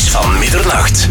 van middernacht.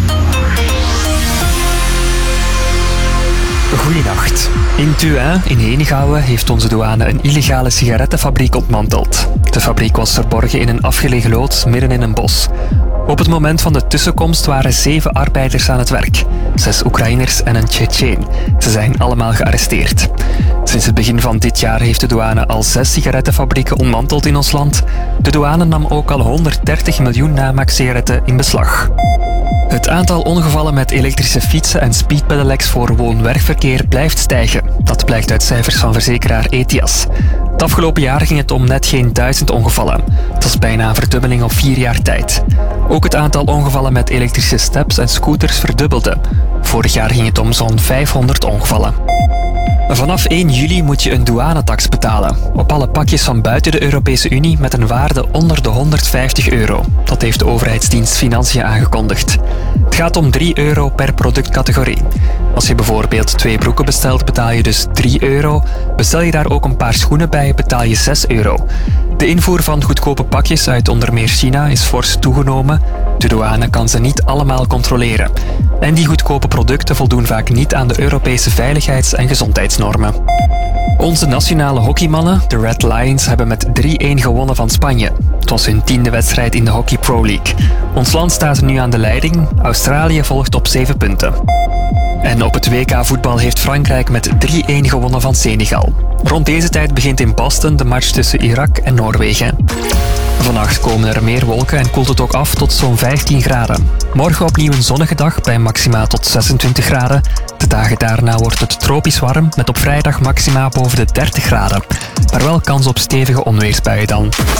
Goedenacht. In Thuin, in Henegouwen, heeft onze douane een illegale sigarettenfabriek ontmanteld. De fabriek was verborgen in een afgelegen loods midden in een bos. Op het moment van de tussenkomst waren 7 arbeiders aan het werk. 6 Oekraïners en een Tsjetsjeen. Ze zijn allemaal gearresteerd. Sinds het begin van dit jaar heeft de douane al 6 sigarettenfabrieken ontmanteld in ons land. De douane nam ook al 130 miljoen namaak-sigaretten in beslag. Het aantal ongevallen met elektrische fietsen en speedpedelecs voor woon-werkverkeer blijft stijgen. Dat blijkt uit cijfers van verzekeraar Etias. Het afgelopen jaar ging het om net geen 1000 ongevallen. Dat is bijna een verdubbeling op 4 jaar tijd. Ook het aantal ongevallen met elektrische steps en scooters verdubbelde. Vorig jaar ging het om zo'n 500 ongevallen. Vanaf 1 juli moet je een douanetax betalen. Op alle pakjes van buiten de Europese Unie met een waarde onder de €150. Dat heeft de overheidsdienst Financiën aangekondigd. Het gaat om €3 per productcategorie. Als je bijvoorbeeld 2 broeken bestelt, betaal je dus €3. Bestel je daar ook een paar schoenen bij, betaal je €6. De invoer van goedkope pakjes uit onder meer China is fors toegenomen. De douane kan ze niet allemaal controleren. En die goedkope producten voldoen vaak niet aan de Europese veiligheids- en gezondheidsnormen. Onze nationale hockeymannen, de Red Lions, hebben met 3-1 gewonnen van Spanje. Het was hun 10e wedstrijd in de Hockey Pro League. Ons land staat nu aan de leiding. Australië volgt op 7 punten. En op het WK voetbal heeft Frankrijk met 3-1 gewonnen van Senegal. Rond deze tijd begint in Boston de match tussen Irak en Noorwegen. Vannacht komen er meer wolken en koelt het ook af tot zo'n 15 graden. Morgen opnieuw een zonnige dag bij maxima tot 26 graden. De dagen daarna wordt het tropisch warm met op vrijdag maxima boven de 30 graden. Maar wel kans op stevige onweersbuien dan.